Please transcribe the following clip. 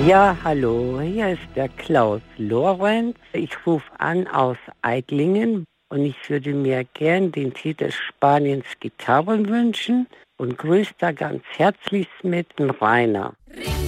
Ja, hallo, hier ist der Klaus Lorenz. Ich rufe an aus Eitlingen und ich würde mir gern den Titel Spaniens Gitarren wünschen und grüße da ganz herzlich mit dem Rainer.